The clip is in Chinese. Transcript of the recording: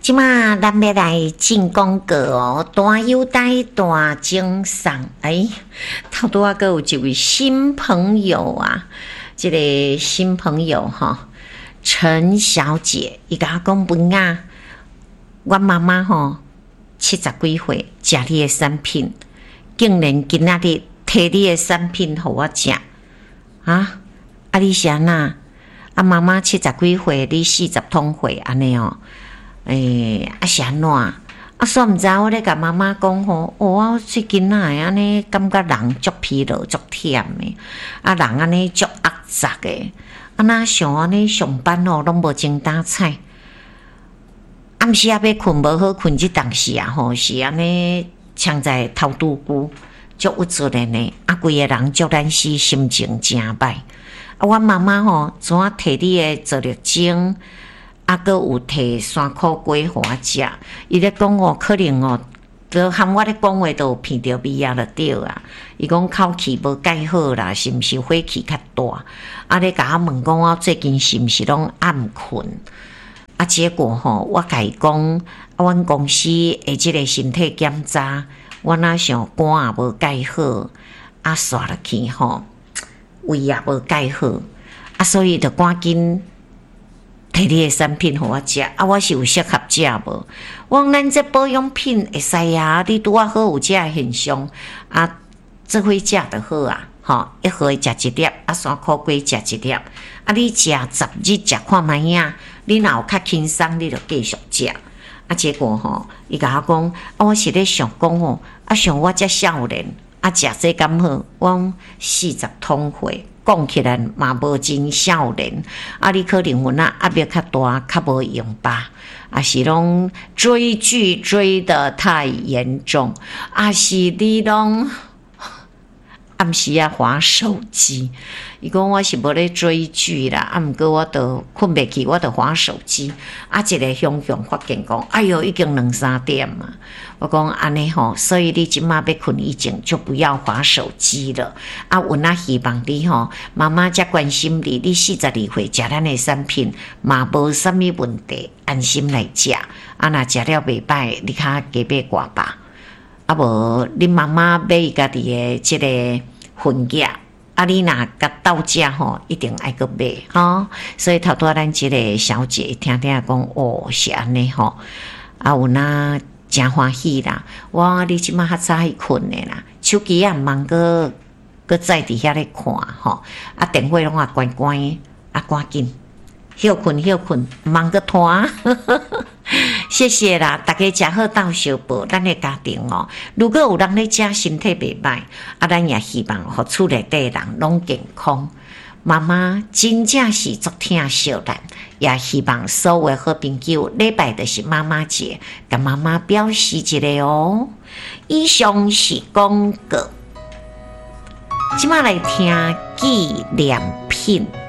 即马咱要来进广告哦，大优待大精赏。头拄仔有一位新朋友啊，这个新朋友哈，陈小姐，伊甲我讲文啊，我妈妈吼70几岁，食你的产品，竟然今仔日摕你的产品互我食啊！你是安那？妈妈70几岁，你40通岁安尼哦。是安怎？煞毋知我咧甲妈妈讲吼，我最近安尼感觉人足疲劳、足忝的，人安尼足压榨的，哪像安尼上班哦，拢无精打采。暗时要困无好困，即当时吼是安尼，像在头拄久，足有责任的，规个人足难死，心情真歹。我妈妈吼，怎啊摕你的做热精？阁有摕3块粿互我食，伊咧讲哦，可能哦，都含我咧讲话都有闻到味啊，就对啊。伊讲口气无介好啦，是毋是火气较大？咧甲我问讲我最近是毋是拢暗困？结果吼，我甲伊讲，阮公司的即个身体检查，我哪想肝也无介好，刷落去吼，胃也无介好，所以就赶紧摕你的产品互我食，我是有适合食无？我讲咱这保养品会使啊，你拄啊好有这现象，做伙食就好啊，一盒食一粒，3块粿食一粒，你食10日食看卖影，你若有较轻松，你就继续食。结果吼，伊甲我讲，我是咧想讲吼，像我这少年，食这敢好？我讲40通岁。讲起来嘛无真少年，你可能有那压力较大，较无用吧？是拢追剧追得太严重，是你拢暗时滑手机。伊讲我是无咧追剧啦，毋过我都困袂去，我都滑手机。一个雄雄发现讲，哎哟，已经2、3点嘛。我讲安尼吼，所以你即马要困以前就不要滑手机了。阮希望你吼，妈妈遮关心你42岁食咱的产品，嘛无啥物问题，安心来食。若食了袂歹，你较加买外吧。无恁妈妈买伊家己的即个粉液。你若甲到食吼，一定爱个买吼。所以头拄咱即个小姐听讲，是安尼吼。有那真欢喜啦！你即马较早去困的啦，手机毋茫个在伫遐咧看吼。电话拢关关，赶紧休困，毋茫个拖。谢谢啦，大家食好到小报，咱的家庭哦。如果有人咧食身体袂歹，咱也希望互厝内底人拢健康。妈妈真正是足疼惜咱，也希望所有的好朋友礼拜就是妈妈节，甲妈妈表示一个哦。以上是广告，即马来听纪念品。